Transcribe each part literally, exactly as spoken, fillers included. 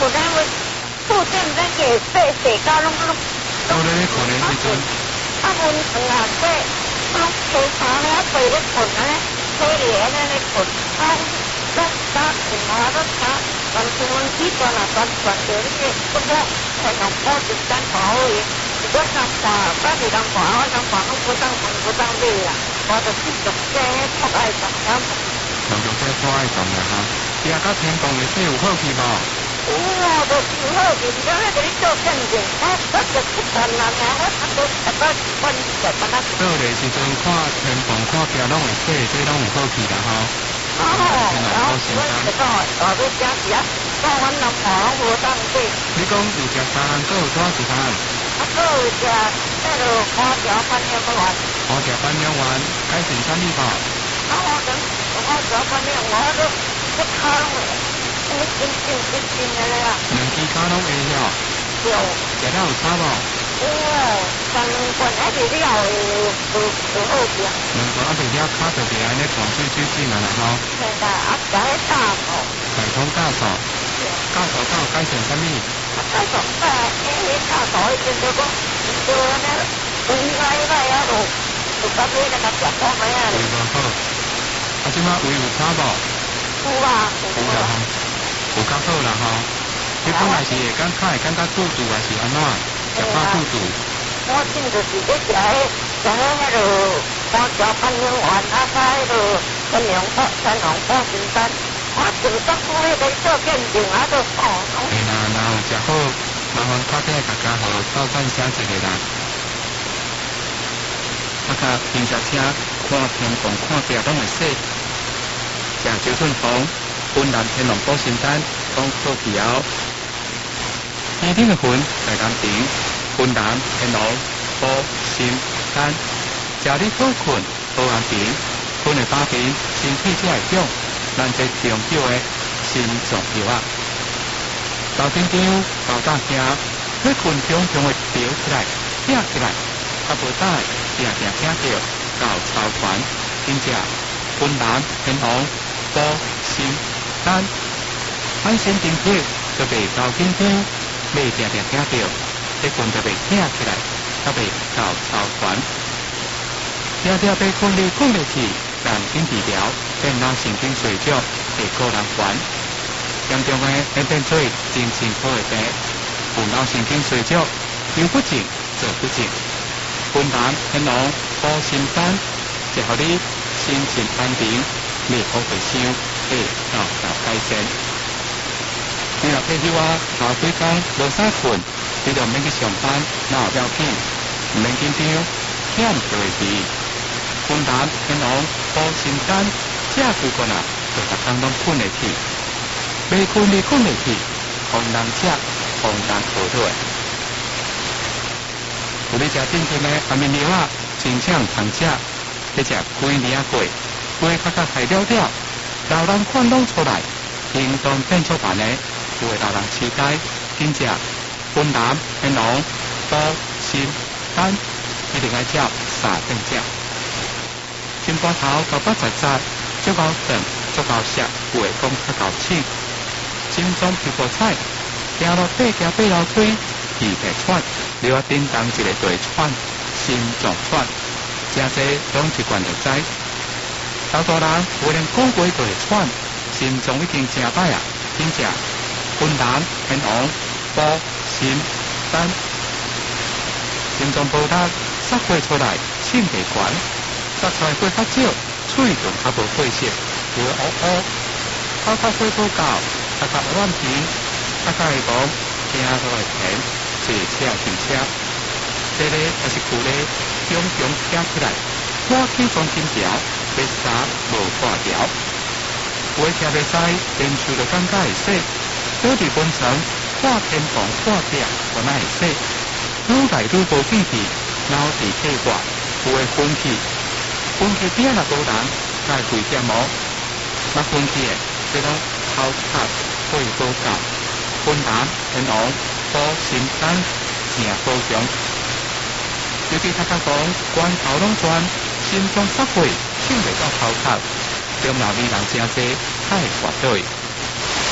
困咱要附近咱个细细到拢拢。 到咧咧困的时阵， 啊，温床啊，这拢铺床咧，背咧困啊咧，背咧咧咧困，啊，咱咱困啊，咱咱完全温起转啊，转转着你个不过才能保证咱好个。如果咱看，咱是人看，我人看拢不当困不当买啦，我就继续这破爱动了。 继续这破爱动了哈。你啊，甲天公的说有好去无？ 有啊，就是有好去，而且咧给你做见证，我我就不管啦，我他都十八分就把它。 到的时阵看天公看壁拢会说，这拢有好去啦哈。 哦，然后我就讲，我要加时啊，讲阮老婆拢无当买。 你讲有食三项，搁有多一项？ 啊，搁有食迄落花条番茄丸。 花条番茄丸改成啥物无？ 啊，我讲花条番茄丸都一卡拢会，你真真真真的咧啊！ 两支卡拢会了。 有。 食了有差无？ 哦，三罐还是了有有有好食。 两罐还是了卡就袂安尼断水水水嘛啦吼。 是啦，啊，加迄大数。 大通大数。大数到改成啥物？ 大数诶，迄大数迄阵就讲，就安尼有来来啊，就就甲你那个食饱个啊。 胃无好，啊，即摆胃有差无？ 有啊，有啦吼，有较好啦吼。你本来是会感觉会感觉肚肚还是安怎？食饱肚肚。 我真就是咧食迄食迄迄落花条番茄丸，啊，加迄落三两包三两包心丹。我就作苦咧在做见证啊，都哦。 哎啦，若有食好，麻烦快点大家互照赞写一个啦。啊，甲平常车看天公看壁拢会说，食周顺风，本南天龙保心丹，讲好皮后。天顶的云在南顶，本南天龙保心丹，食你好困好安平，困的把平身体才会强。咱这长久的心脏药啊，头顶张高大兄，你困中中会吊起来、跳起来，啊无等定定听到到操团，真正本南天龙保心丹，安心定体就袂高紧张，袂定定听到，这困就袂跳起来，啊袂到操团，定定被困哩困袂去。但经治疗变脑神经衰弱，会个人烦。严重的会变做精神科的病，有脑神经衰弱，又不正，做不正。本南天龙保心丹，就互你心情安定，袂好回想，会早早改善。你若譬如我头几工无啥困，你就免去上班，那有要紧，唔免紧张，险就会去。本南天龙保心丹，这几个啊，就逐工拢困会去，袂困你困会去，互人食，互人好落。有咧食正正的安眠药啊，真正通食，迄只几年啊过，鸡较较害了了，老人看拢出来，行动变出慢的，有会老人痴呆，紧食本南天龙保心丹，一定爱照三顿食。心肝头高八十十，足够长，足够涩，有会讲较够清。心脏皮肤彩，行路爬行爬楼梯，气皮喘，你要叮当一个大喘，心脏喘，真济拢一罐就知。老大人有连讲话都会喘，心脏已经真歹啊，紧食本南天王保心丹，心脏波达撒火出来，性地悬。撒出来火较少，喙仲较无火色，会乌乌，口较火不够，啊较软皮，啊较会讲惊都会甜，坐车停车，这个也是旧的，强强听起来，我起床金条，要衫无挂条，有的听袂知，连手就感觉会洗，倒伫温床，看天空看壁，原来会洗，愈来愈无记忆，脑伫退化，有的昏去。分气边若多人，该会点无？若分气的，这拢口卡会多够。本南天王保心丹正高强，尤其他较讲关头拢转，心中撒火，想袂到口卡，中老年人真济太绝对。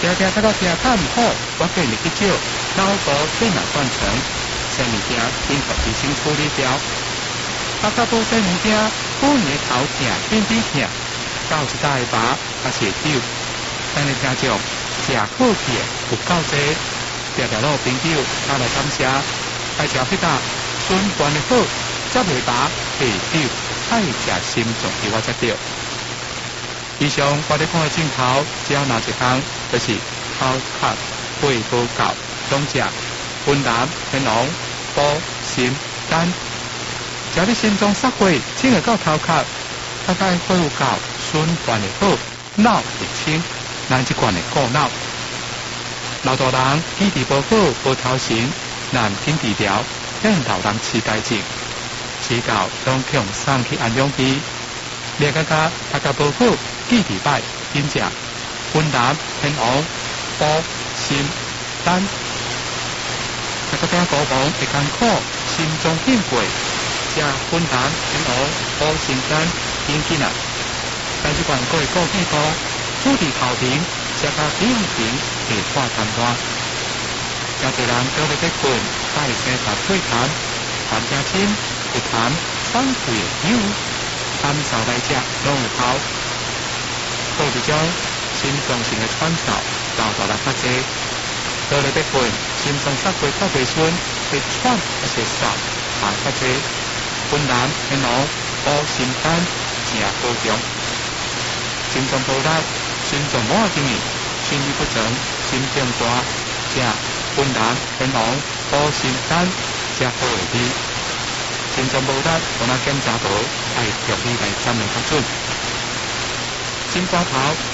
常常看到身体唔好，我建议去照脑部动脉断层，这物件经过医生处理掉。啊，到保这物件，本年头痛变变痛，到一大把也是丢。咱的听众食好气有够多，条条路朋友打来感谢，爱食迄搭循环的好，才袂拔袂丢，爱食心脏药我才对。以上我哋看的镜头，只要哪一项，就是头壳肺部够总食云南、天龙、补心丹，只要你心脏煞血，整个到头壳，大概肺有够循环的好，脑会清，咱即款的顾脑。老大人体力不好，无头神，难紧治疗，变老人痴呆症，迟到拢去用送去安养机。你感觉大家不好，记住摆，紧食云南、天王、补心丹。大家听高房会艰苦，心脏变贵，食云南、天王、补心丹，紧紧啊！但是管各位顾健康，注意头平，食到平平，会化痰多。有啲人叫你在困，带生把腿痰，痰加深，有痰喘气有。按照来食拢有效，好一种心脏性的喘嗽，老大人较济，倒咧要困，心脏煞过较袂顺，会喘而且嗽，也较济。云南、天龙、补心丹正好用，心脏无力，心脏无定义，心律不正，心跳大，食云南、天龙、补心丹才好会啲。心脏无力，同咱检查无，爱用力来检验较准。心肝头